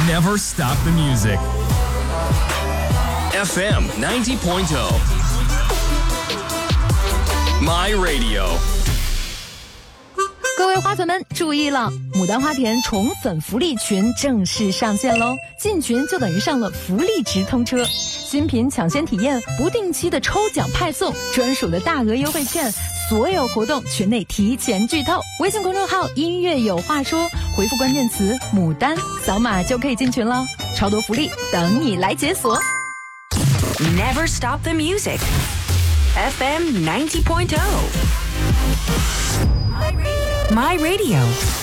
Never stop the music. FM 90.0 My Radio。 各位花粉们注意了，牡丹花田宠粉福利群正式上线喽！进群就等于上了福利直通车，新品抢先体验，不定期的抽奖派送，专属的大额优惠券，所有活动群内提前剧透。微信公众号音乐有话说，回复关键词牡丹，扫码就可以进群了，超多福利等你来解锁。 Never stop the music. FM 90.0 My Radio.